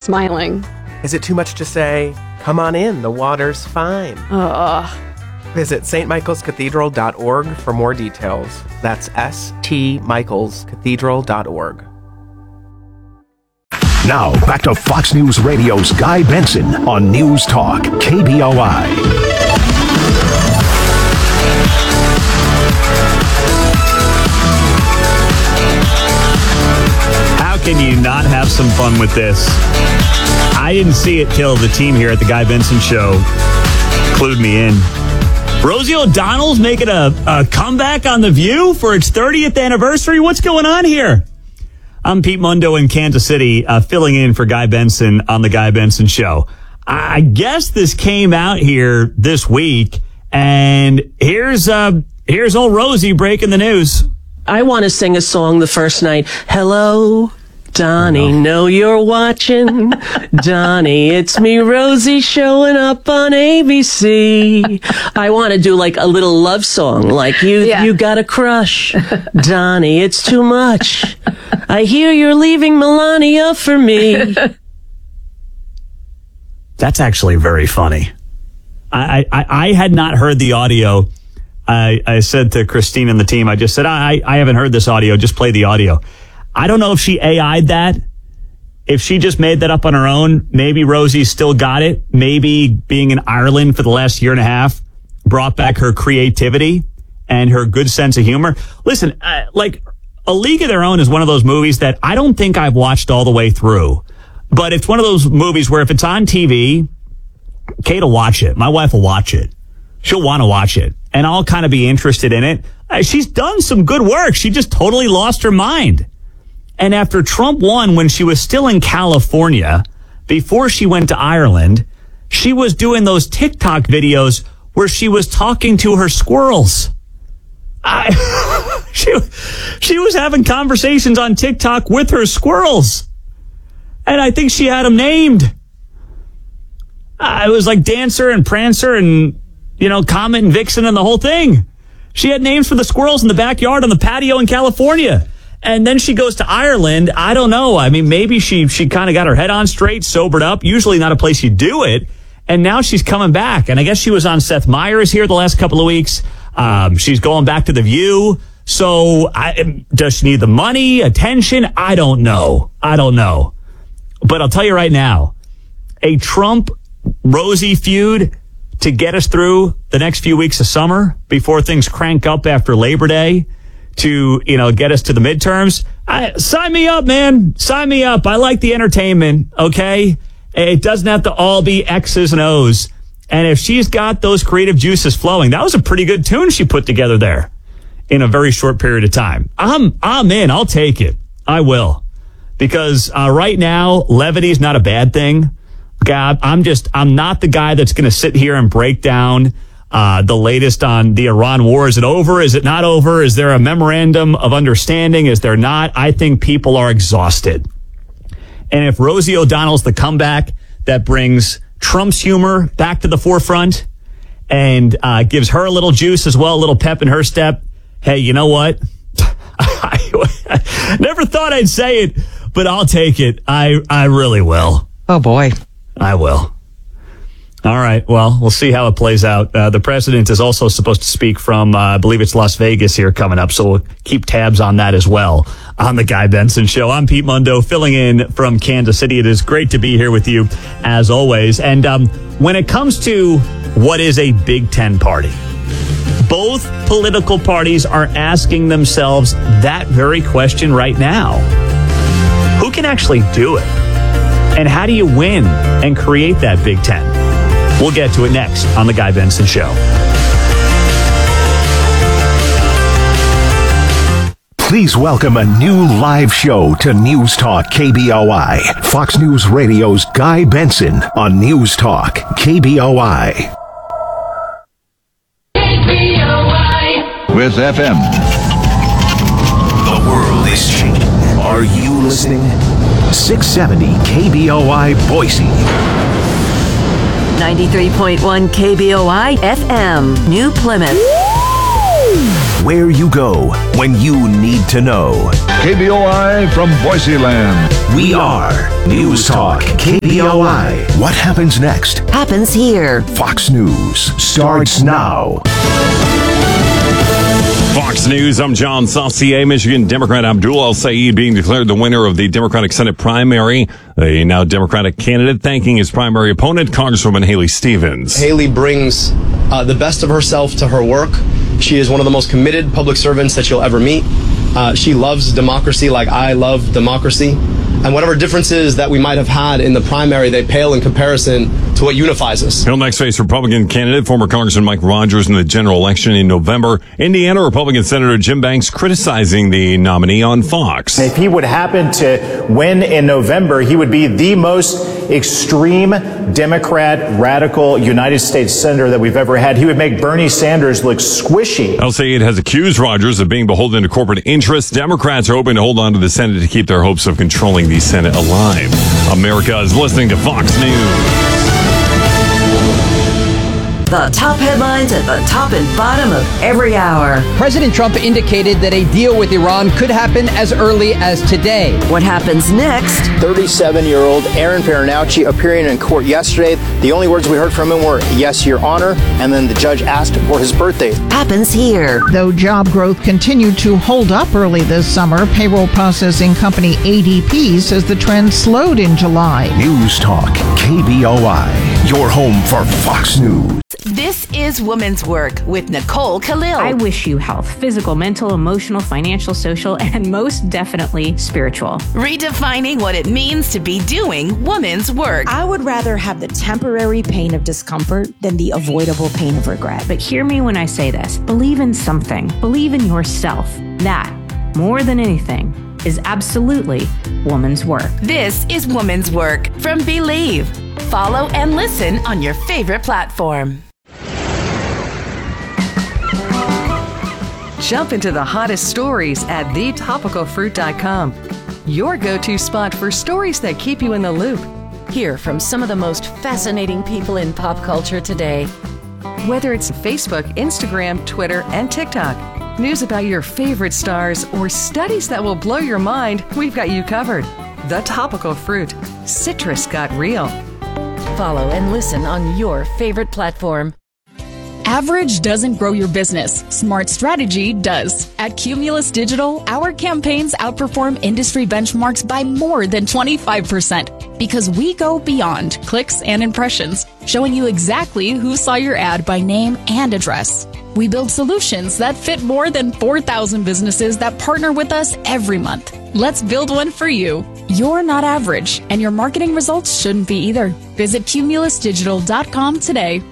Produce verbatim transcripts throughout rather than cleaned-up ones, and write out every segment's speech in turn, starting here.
smiling. Is it too much to say, come on in, the water's fine? Ugh. Visit s t michaels cathedral dot org for more details. That's s t michaels cathedral dot org. Now, back to Fox News Radio's Guy Benson on News Talk, K B O I. How can you not have some fun with this? I didn't see it till the team here at the Guy Benson Show clued me in. Rosie O'Donnell's making a, a comeback on The View for its thirtieth anniversary. What's going on here? I'm Pete Mundo in Kansas City, uh, filling in for Guy Benson on the Guy Benson Show. I guess this came out here this week, and here's uh, here's old Rosie breaking the news. I want to sing a song the first night. Hello, Donnie, know you're watching. Donnie, it's me, Rosie, showing up on A B C. I want to do like a little love song, like you Yeah. you got a crush. Donnie, it's too much. I hear you're leaving Melania for me. That's actually very funny. I, I, I had not heard the audio. I, I said to Christine and the team, I just said, I, I haven't heard this audio. Just play the audio. I don't know if she A I'd that. If she just made that up on her own, maybe Rosie still got it. Maybe being in Ireland for the last year and a half brought back her creativity and her good sense of humor. Listen, uh, like A League of Their Own is one of those movies that I don't think I've watched all the way through. But it's one of those movies where if it's on T V, Kate will watch it. My wife will watch it. She'll want to watch it. And I'll kind of be interested in it. Uh, she's done some good work. She just totally lost her mind. And after Trump won, when she was still in California, before she went to Ireland, she was doing those TikTok videos where she was talking to her squirrels. I, she, she was having conversations on TikTok with her squirrels. And I think she had them named. Uh, it was like Dancer and Prancer and, you know, Comet and Vixen and the whole thing. She had names for the squirrels in the backyard on the patio in California. And then she goes to Ireland. I don't know. I mean, maybe she she kind of got her head on straight, sobered up. Usually not a place you do it. And now she's coming back. And I guess she was on Seth Meyers here the last couple of weeks. Um, she's going back to The View. So I, does she need the money, attention? I don't know. I don't know. But I'll tell you right now, a Trump-Rosie feud to get us through the next few weeks of summer before things crank up after Labor Day to, you know, get us to the midterms. I, sign me up, man. Sign me up. I like the entertainment, okay? It doesn't have to all be X's and O's. And if she's got those creative juices flowing, that was a pretty good tune she put together there in a very short period of time. I'm, I'm in. I'll take it. I will. Because uh, right now, levity is not a bad thing. God, I'm just, I'm not the guy that's going to sit here and break down uh, the latest on the Iran war. Is it over? Is it not over? Is there a memorandum of understanding? Is there not? I think people are exhausted. And if Rosie O'Donnell's the comeback that brings Trump's humor back to the forefront and uh, gives her a little juice as well, a little pep in her step, hey, you know what? I never thought I'd say it, but I'll take it. I, I really will. Oh, boy. I will. All right. Well, we'll see how it plays out. Uh, the president is also supposed to speak from, uh, I believe it's Las Vegas here coming up. So we'll keep tabs on that as well on the Guy Benson Show. I'm Pete Mundo filling in from Kansas City. It is great to be here with you as always. And um, when it comes to what is a Big Ten party, both political parties are asking themselves that very question right now. Who can actually do it? And how do you win and create that Big Ten? We'll get to it next on The Guy Benson Show. Please welcome a new live show to News Talk K B O I. Fox News Radio's Guy Benson on News Talk K B O I. K B O I. With F M. The world is changing. Are you listening? six seventy K B O I Boise. ninety-three point one K B O I F M, New Plymouth. Where you go, when you need to know. K B O I from Boise Land. We are News Talk K B O I. What happens next? Happens here. Fox News starts now. Fox News, I'm John Saucier. Michigan Democrat Abdul El-Sayed being declared the winner of the Democratic Senate primary. The now Democratic candidate thanking his primary opponent, Congresswoman Haley Stevens. Haley brings uh, the best of herself to her work. She is one of the most committed public servants that you'll ever meet. Uh, she loves democracy like I love democracy. And whatever differences that we might have had in the primary, they pale in comparison to what unifies us. He'll next face Republican candidate, former Congressman Mike Rogers, in the general election in November. Indiana Republican Senator Jim Banks criticizing the nominee on Fox. If he would happen to win in November, he would be the most extreme Democrat, radical United States senator that we've ever had. He would make Bernie Sanders look squishy. El-Sayed has accused Rogers of being beholden to corporate interests. Democrats are hoping to hold on to the Senate to keep their hopes of controlling the Senate alive. America is listening to Fox News. The top headlines at the top and bottom of every hour. President Trump indicated that a deal with Iran could happen as early as today. What happens next? thirty-seven-year-old Aaron Farinacci appearing in court yesterday. The only words we heard from him were, "Yes, Your Honor," and then the judge asked for his birthday. Happens here. Though job growth continued to hold up early this summer, payroll processing company A D P says the trend slowed in July. News Talk K B O I, your home for Fox News. This is Women's Work with Nicole Khalil. I wish you health, physical, mental, emotional, financial, social, and most definitely spiritual. Redefining what it means to be doing women's work. I would rather have the temporary pain of discomfort than the avoidable pain of regret. But hear me when I say this. Believe in something. Believe in yourself. That, more than anything, is absolutely woman's work. This is Women's Work from Believe. Follow and listen on your favorite platform. Jump into the hottest stories at the topical fruit dot com. Your go-to spot for stories that keep you in the loop. Hear from some of the most fascinating people in pop culture today. Whether it's Facebook, Instagram, Twitter, and TikTok, news about your favorite stars, or studies that will blow your mind, we've got you covered. The Topical Fruit. Citrus got real. Follow and listen on your favorite platform. Average doesn't grow your business. Smart strategy does. At Cumulus Digital, our campaigns outperform industry benchmarks by more than twenty-five percent because we go beyond clicks and impressions, showing you exactly who saw your ad by name and address. We build solutions that fit more than four thousand businesses that partner with us every month. Let's build one for you. You're not average, and your marketing results shouldn't be either. Visit cumulus digital dot com today.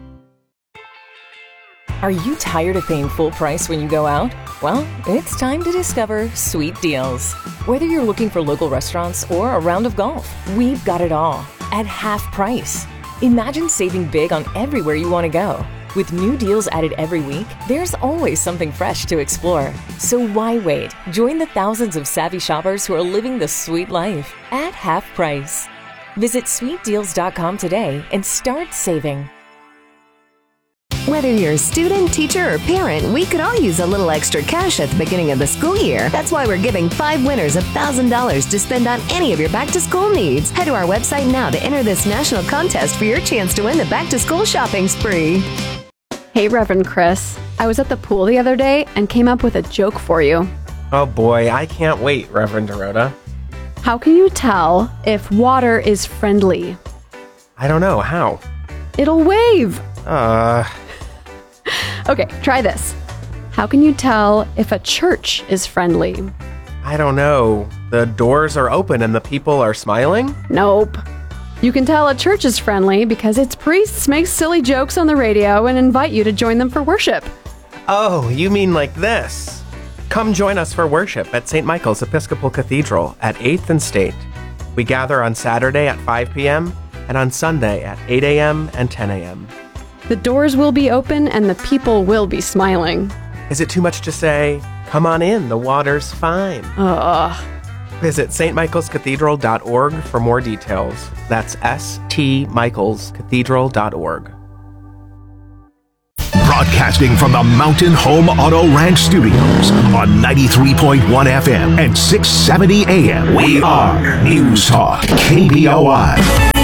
Are you tired of paying full price when you go out? Well, it's time to discover Sweet Deals. Whether you're looking for local restaurants or a round of golf, we've got it all at half price. Imagine saving big on everywhere you want to go. With new deals added every week, there's always something fresh to explore. So why wait? Join the thousands of savvy shoppers who are living the sweet life at half price. Visit sweet deals dot com today and start saving. Whether you're a student, teacher, or parent, we could all use a little extra cash at the beginning of the school year. That's why we're giving five winners one thousand dollars to spend on any of your back-to-school needs. Head to our website now to enter this national contest for your chance to win the back-to-school shopping spree. Hey, Reverend Chris. I was at the pool the other day and came up with a joke for you. Oh boy, I can't wait, Reverend Dorota. How can you tell if water is friendly? I don't know. How? It'll wave. Uh... Okay, try this. How can you tell if a church is friendly? I don't know. The doors are open and the people are smiling? Nope. You can tell a church is friendly because its priests make silly jokes on the radio and invite you to join them for worship. Oh, you mean like this? Come join us for worship at Saint Michael's Episcopal Cathedral at eighth and State. We gather on Saturday at five p.m. and on Sunday at eight a.m. and ten a.m. The doors will be open and the people will be smiling. Is it too much to say, come on in, the water's fine? Ugh. Visit st michaels cathedral dot org for more details. That's S T Michaels Cathedral dot org. Broadcasting from the Mountain Home Auto Ranch Studios on ninety-three point one F M and six seventy A M. We are News Talk K B O I.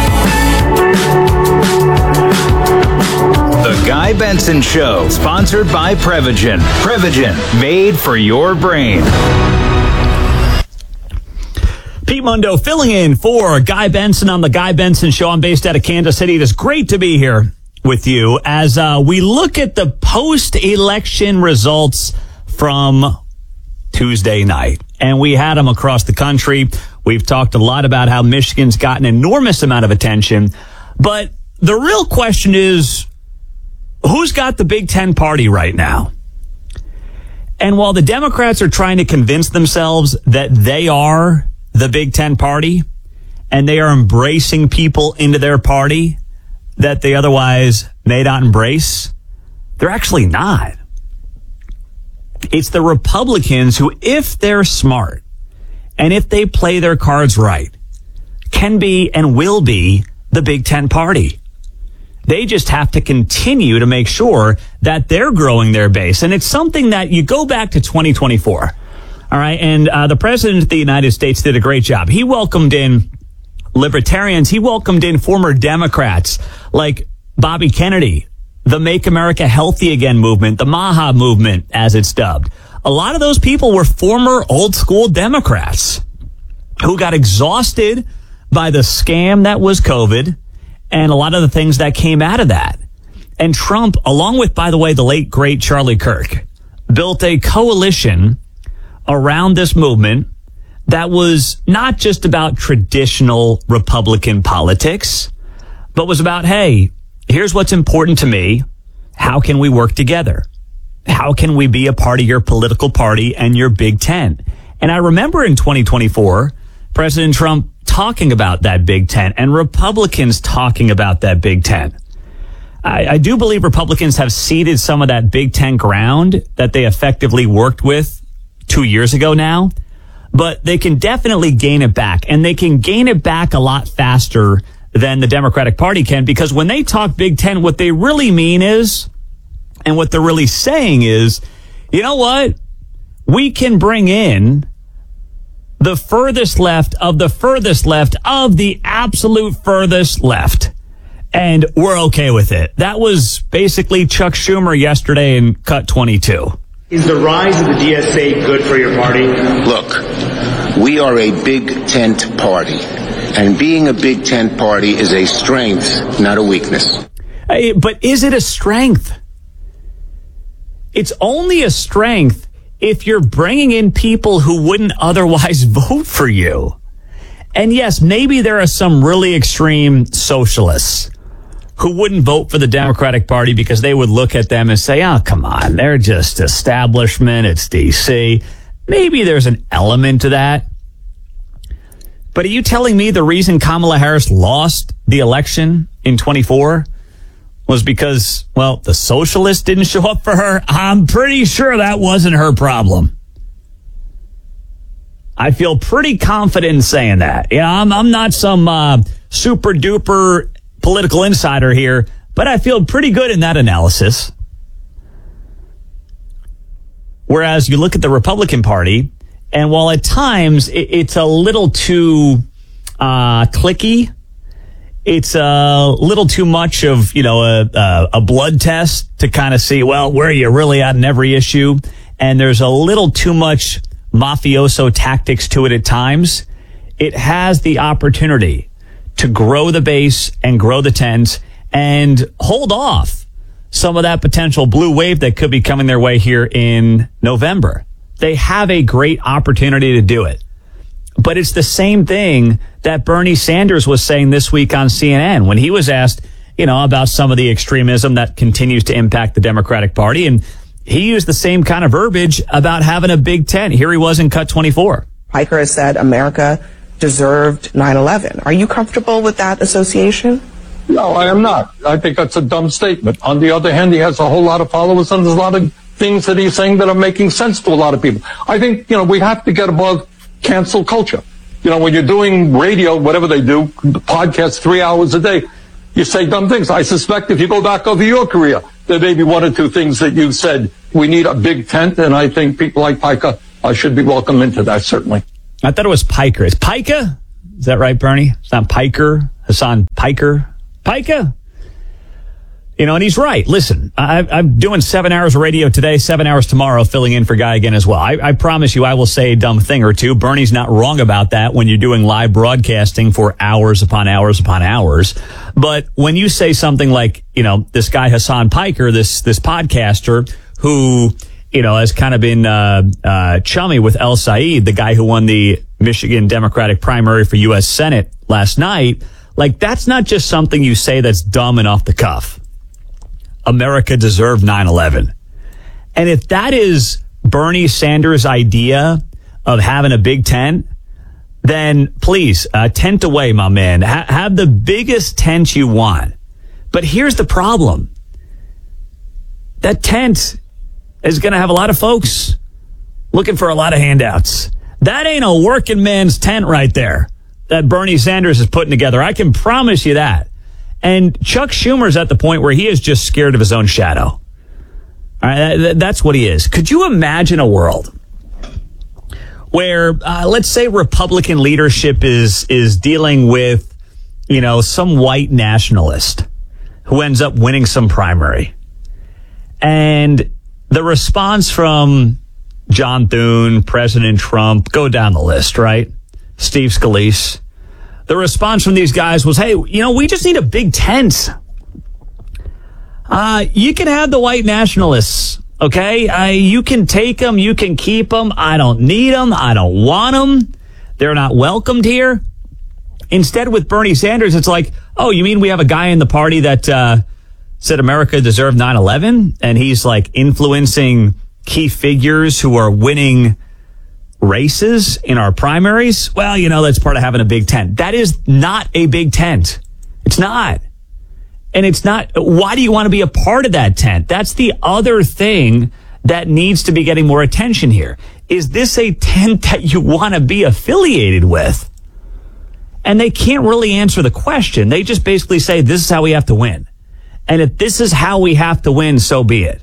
The Guy Benson Show, sponsored by Prevagen. Prevagen, made for your brain. Pete Mundo filling in for Guy Benson on the Guy Benson Show. I'm based out of Kansas City. It is great to be here with you as uh, we look at the post-election results from Tuesday night. And we had them across the country. We've talked a lot about how Michigan's got an enormous amount of attention. But the real question is, who's got the Big Ten party right now? And while the Democrats are trying to convince themselves that they are the Big Ten party, and they are embracing people into their party that they otherwise may not embrace, they're actually not. It's the Republicans who, if they're smart, and if they play their cards right, can be and will be the Big Ten party. They just have to continue to make sure that they're growing their base. And it's something that you go back to twenty twenty-four. All right. And uh, the president of the United States did a great job. He welcomed in libertarians. He welcomed in former Democrats like Bobby Kennedy, the Make America Healthy Again movement, the MAHA movement, as it's dubbed. A lot of those people were former old school Democrats who got exhausted by the scam that was COVID and a lot of the things that came out of that. And Trump, along with, by the way, the late, great Charlie Kirk, built a coalition around this movement that was not just about traditional Republican politics, but was about, hey, here's what's important to me. How can we work together? How can we be a part of your political party and your Big Ten? And I remember in twenty twenty-four, President Trump talking about that Big Ten and Republicans talking about that Big Ten. I, I do believe Republicans have ceded some of that Big Ten ground that they effectively worked with two years ago now, but they can definitely gain it back, and they can gain it back a lot faster than the Democratic Party can, because when they talk Big Ten, what they really mean is, and what they're really saying is, you know what? We can bring in the furthest left of the furthest left of the absolute furthest left, and we're okay with it. That was basically Chuck Schumer yesterday in Cut twenty-two. Is the rise of the D S A good for your party? Look, we are a big tent party, and being a big tent party is a strength, not a weakness. Hey, but is it a strength? It's only a strength if you're bringing in people who wouldn't otherwise vote for you. And yes, maybe there are some really extreme socialists who wouldn't vote for the Democratic Party because they would look at them and say, oh, come on, they're just establishment, it's D C. Maybe there's an element to that. But are you telling me the reason Kamala Harris lost the election in twenty-four was because, well, the socialists didn't show up for her? I'm pretty sure that wasn't her problem. I feel pretty confident in saying that. Yeah, I'm, I'm not some uh, super duper political insider here, but I feel pretty good in that analysis. Whereas you look at the Republican Party, and while at times it, it's a little too uh, cliquey, it's a little too much of, you know, a, a, a blood test to kind of see, well, where are you really at in every issue? And there's a little too much mafioso tactics to it at times. It has the opportunity to grow the base and grow the tent and hold off some of that potential blue wave that could be coming their way here in November. They have a great opportunity to do it. But it's the same thing that Bernie Sanders was saying this week on C N N when he was asked, you know, about some of the extremism that continues to impact the Democratic Party. And he used the same kind of verbiage about having a big tent. Here he was in Cut twenty-four. Hiker has said America deserved nine eleven. Are you comfortable with that association? No, I am not. I think that's a dumb statement. On the other hand, he has a whole lot of followers, and there's a lot of things that he's saying that are making sense to a lot of people. I think, you know, we have to get above cancel culture. You know, when you're doing radio, whatever they do, podcasts three hours a day, you say dumb things. I suspect if you go back over your career, there may be one or two things that you said. We need a big tent, and I think people like Pica uh, should be welcome into that, certainly. I thought it was Piker. It's Pica? Is that right, Bernie? It's not Piker? Hassan Piker? Pica? You know, and he's right. Listen, I, I'm doing seven hours of radio today, seven hours tomorrow, filling in for Guy again as well. I, I promise you I will say a dumb thing or two. Bernie's not wrong about that when you're doing live broadcasting for hours upon hours upon hours. But when you say something like, you know, this guy Hassan Piker, this this podcaster who, you know, has kind of been uh, uh, chummy with El Said, the guy who won the Michigan Democratic primary for U S Senate last night, like that's not just something you say that's dumb and off the cuff. America deserved nine eleven. And if that is Bernie Sanders' idea of having a big tent, then please, uh, tent away, my man. Ha- have the biggest tent you want. But here's the problem. That tent is going to have a lot of folks looking for a lot of handouts. That ain't a working man's tent right there that Bernie Sanders is putting together. I can promise you that. And Chuck Schumer's at the point where he is just scared of his own shadow. All right, that's what he is. Could you imagine a world where, uh, let's say, Republican leadership is is dealing with, you know, some white nationalist who ends up winning some primary, and the response from John Thune, President Trump, go down the list, right? Steve Scalise. The response from these guys was, hey, you know, we just need a big tent. Uh, you can have the white nationalists, okay? Uh, you can take them. You can keep them. I don't need them. I don't want them. They're not welcomed here. Instead, with Bernie Sanders, it's like, oh, you mean we have a guy in the party that uh, said America deserved nine eleven? And he's like influencing key figures who are winning races in our primaries? Well, you know, that's part of having a big tent. That is not a big tent. It's not. And it's not. Why do you want to be a part of that tent? That's the other thing that needs to be getting more attention here. Is this a tent that you want to be affiliated with? And they can't really answer the question. They just basically say, this is how we have to win. And if this is how we have to win, so be it.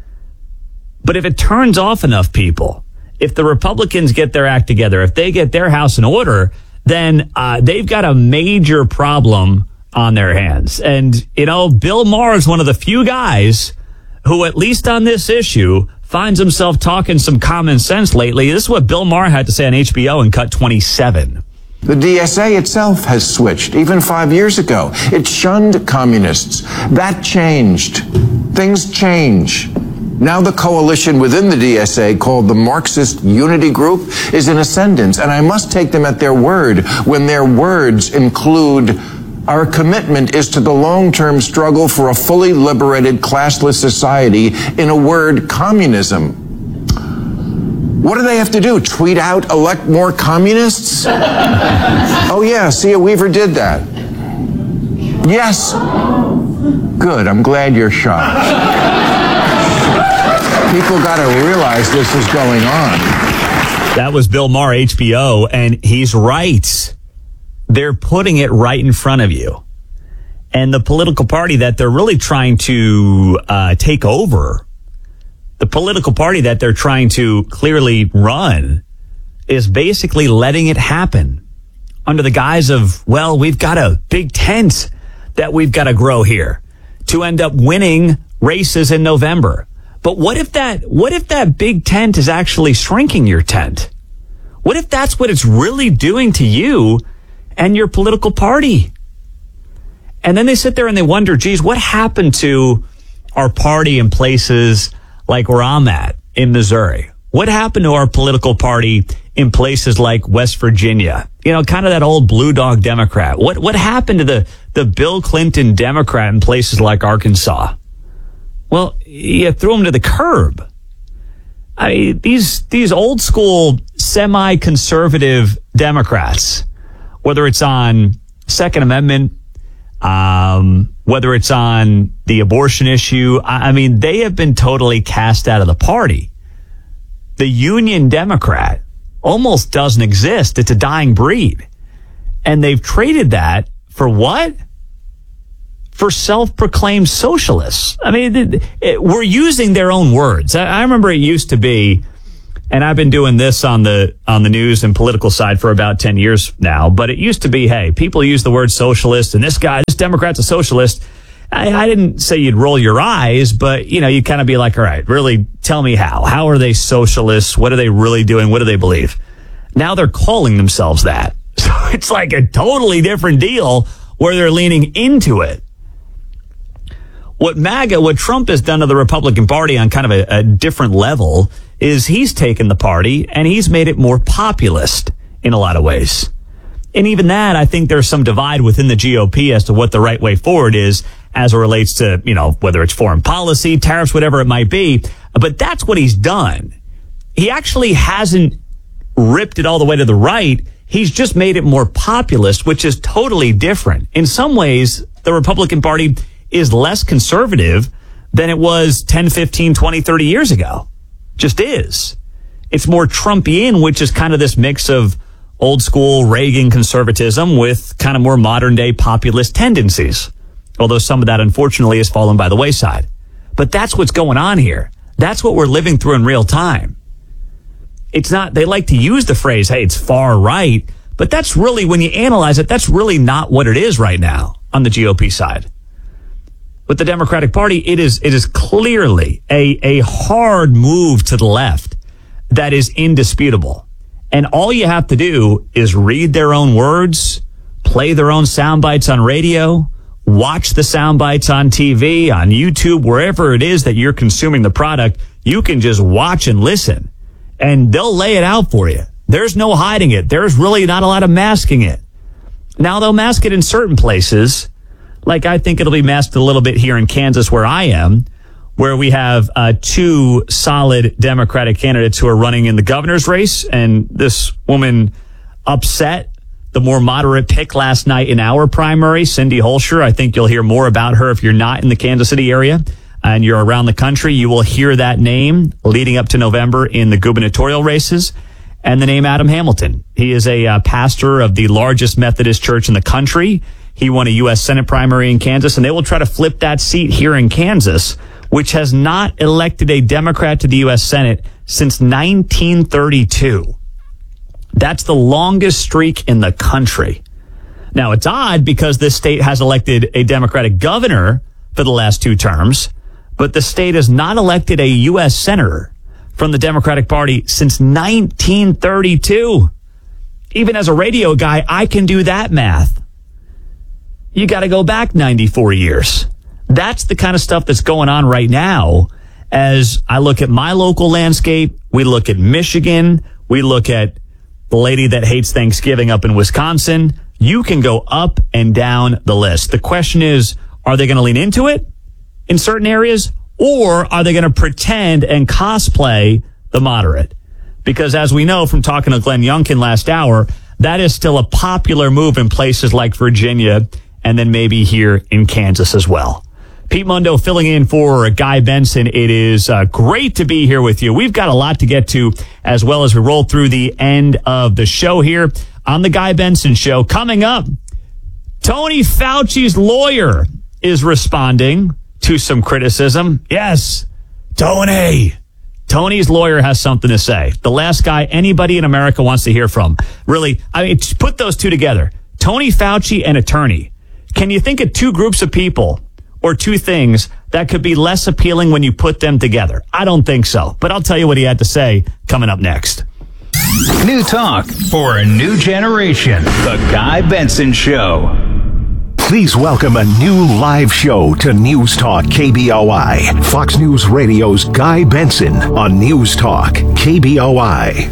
But if it turns off enough people, if the Republicans get their act together, if they get their house in order, then uh, they've got a major problem on their hands. And, you know, Bill Maher is one of the few guys who, at least on this issue, finds himself talking some common sense lately. This is what Bill Maher had to say on H B O in Cut twenty-seven. The D S A itself has switched, even five years ago. It shunned communists. That changed. Things change. Now the coalition within the D S A, called the Marxist Unity Group, is in ascendance, and I must take them at their word when their words include, our commitment is to the long-term struggle for a fully liberated, classless society, in a word, communism. What do they have to do? Tweet out, elect more communists? Oh yeah, Sia Weaver did that. Yes. Good, I'm glad you're shocked. People got to realize this is going on. That was Bill Maher, H B O, and he's right. They're putting it right in front of you. And the political party that they're really trying to uh, take over, the political party that they're trying to clearly run, is basically letting it happen under the guise of, well, we've got a big tent that we've got to grow here to end up winning races in November. But what if that, what if that big tent is actually shrinking your tent? What if that's what it's really doing to you and your political party? And then they sit there and they wonder, geez, what happened to our party in places like where I'm at in Missouri? What happened to our political party in places like West Virginia? You know, kind of that old blue dog Democrat. What, what happened to the, the Bill Clinton Democrat in places like Arkansas? Well, you threw them to the curb. I mean, these these old school semi-conservative Democrats, whether it's on Second Amendment, um, whether it's on the abortion issue, I, I mean, they have been totally cast out of the party. The Union Democrat almost doesn't exist. It's a dying breed. And they've traded that for what? for self-proclaimed socialists. I mean, it, it, we're using their own words. I, I remember it used to be, and I've been doing this on the on the news and political side for about ten years now, but it used to be, hey, people use the word socialist, and this guy, this Democrat's a socialist. I, I didn't say you'd roll your eyes, but, you know, you'd kind of be like, all right, really tell me how. How are they socialists? What are they really doing? What do they believe? Now they're calling themselves that. So it's like a totally different deal where they're leaning into it. What MAGA, what Trump has done to the Republican Party on kind of a, a different level is he's taken the party and he's made it more populist in a lot of ways. And even that, I think there's some divide within the G O P as to what the right way forward is as it relates to, you know, whether it's foreign policy, tariffs, whatever it might be. But that's what he's done. He actually hasn't ripped it all the way to the right. He's just made it more populist, which is totally different. In some ways, the Republican Party is less conservative than it was ten, fifteen, twenty, thirty years ago. Just is. It's more Trumpian, which is kind of this mix of old school Reagan conservatism with kind of more modern day populist tendencies. Although some of that, unfortunately, has fallen by the wayside. But that's what's going on here. That's what we're living through in real time. It's not, they like to use the phrase, hey, it's far right. But that's really, when you analyze it, that's really not what it is right now on the G O P side. With the Democratic Party, it is it is clearly a, a hard move to the left that is indisputable. And all you have to do is read their own words, play their own sound bites on radio, watch the sound bites on T V, on YouTube, wherever it is that you're consuming the product. You can just watch and listen, and they'll lay it out for you. There's no hiding it. There's really not a lot of masking it. Now, they'll mask it in certain places. Like, I think it'll be masked a little bit here in Kansas, where I am, where we have uh, two solid Democratic candidates who are running in the governor's race. And this woman upset the more moderate pick last night in our primary, Cindy Holscher. I think you'll hear more about her if you're not in the Kansas City area and you're around the country. You will hear that name leading up to November in the gubernatorial races. And the name Adam Hamilton. He is a uh, pastor of the largest Methodist church in the country. He won a U S Senate primary in Kansas, and they will try to flip that seat here in Kansas, which has not elected a Democrat to the U S Senate since nineteen thirty-two. That's the longest streak in the country. Now, it's odd because this state has elected a Democratic governor for the last two terms, but the state has not elected a U S senator from the Democratic Party since nineteen thirty-two. Even as a radio guy, I can do that math. You got to go back ninety-four years. That's the kind of stuff that's going on right now. As I look at my local landscape, we look at Michigan, we look at the lady that hates Thanksgiving up in Wisconsin. You can go up and down the list. The question is, are they going to lean into it in certain areas, or are they going to pretend and cosplay the moderate? Because as we know from talking to Glenn Youngkin last hour, that is still a popular move in places like Virginia and then maybe here in Kansas as well. Pete Mundo filling in for Guy Benson. It is uh, great to be here with you. We've got a lot to get to as well as we roll through the end of the show here on the Guy Benson Show. Coming up, Tony Fauci's lawyer is responding to some criticism. Yes, Tony. Tony's lawyer has something to say. The last guy anybody in America wants to hear from. Really, I mean, put those two together. Tony Fauci and attorney. Can you think of two groups of people or two things that could be less appealing when you put them together? I don't think so. But I'll tell you what he had to say coming up next. New talk for a new generation. The Guy Benson Show. Please welcome a new live show to News Talk K B O I. Fox News Radio's Guy Benson on News Talk K B O I.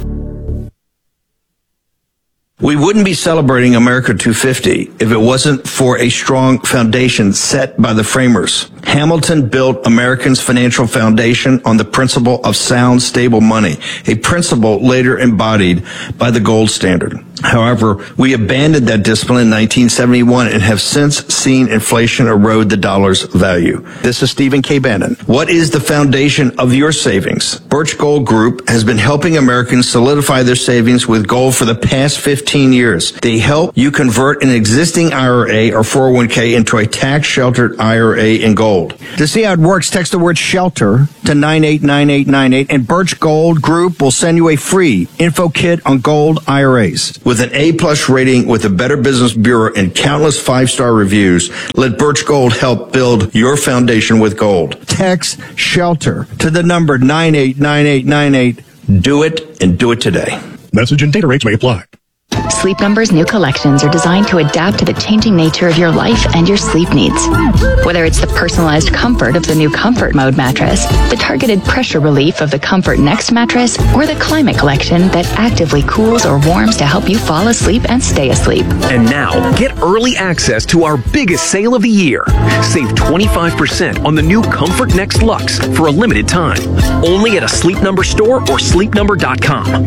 We wouldn't be celebrating America two fifty if it wasn't for a strong foundation set by the framers. Hamilton built Americans' financial foundation on the principle of sound, stable money, a principle later embodied by the gold standard. However, we abandoned that discipline in nineteen seventy-one and have since seen inflation erode the dollar's value. This is Stephen K. Bannon. What is the foundation of your savings? Birch Gold Group has been helping Americans solidify their savings with gold for the past fifteen years. They help you convert an existing I R A or four oh one k into a tax-sheltered I R A in gold. To see how it works, text the word SHELTER to nine eight nine eight nine eight, and Birch Gold Group will send you a free info kit on gold I R As. With an A-plus rating with the Better Business Bureau and countless five-star reviews, let Birch Gold help build your foundation with gold. Text SHELTER to the number nine eight nine eight nine eight. Do it, and do it today. Message and data rates may apply. Sleep Number's new collections are designed to adapt to the changing nature of your life and your sleep needs. Whether it's the personalized comfort of the new Comfort Mode mattress, the targeted pressure relief of the Comfort Next mattress, or the Climate Collection that actively cools or warms to help you fall asleep and stay asleep. And now, get early access to our biggest sale of the year. Save twenty-five percent on the new Comfort Next Luxe for a limited time. Only at a Sleep Number store or sleep number dot com.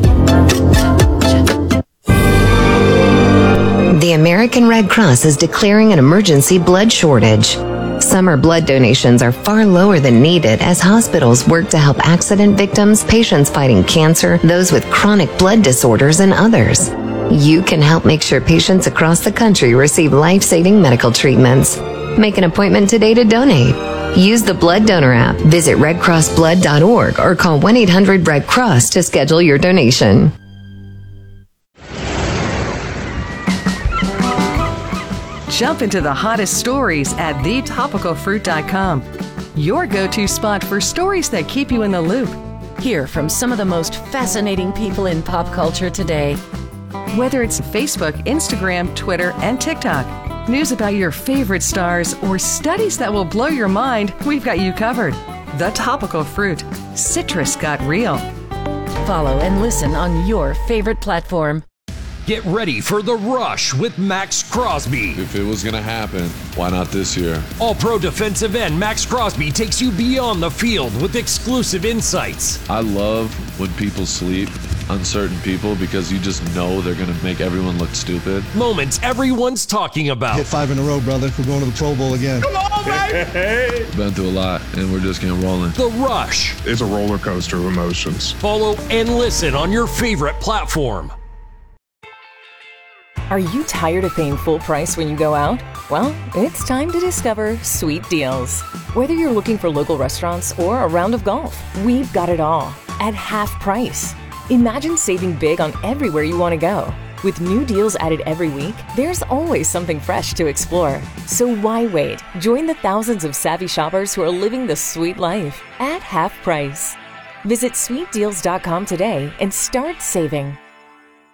The American Red Cross is declaring an emergency blood shortage. Summer blood donations are far lower than needed as hospitals work to help accident victims, patients fighting cancer, those with chronic blood disorders, and others. You can help make sure patients across the country receive life-saving medical treatments. Make an appointment today to donate. Use the Blood Donor app, visit red cross blood dot org, or call one eight hundred red cross to schedule your donation. Jump into the hottest stories at the topical fruit dot com. Your go-to spot for stories that keep you in the loop. Hear from some of the most fascinating people in pop culture today. Whether it's Facebook, Instagram, Twitter, and TikTok, news about your favorite stars, or studies that will blow your mind, we've got you covered. The Topical Fruit. Citrus got real. Follow and listen on your favorite platform. Get ready for The Rush with Max Crosby. If it was going to happen, why not this year? All-pro defensive end Max Crosby takes you beyond the field with exclusive insights. I love when people sleep on certain people because you just know they're going to make everyone look stupid. Moments everyone's talking about. Hit five in a row, brother. We're going to the Pro Bowl again. Come on, baby! Been through a lot, and we're just getting rolling. The Rush. It's a roller coaster of emotions. Follow and listen on your favorite platform. Are you tired of paying full price when you go out? Well, it's time to discover Sweet Deals. Whether you're looking for local restaurants or a round of golf, we've got it all at half price. Imagine saving big on everywhere you want to go. With new deals added every week, there's always something fresh to explore. So why wait? Join the thousands of savvy shoppers who are living the sweet life at half price. Visit sweet deals dot com today and start saving.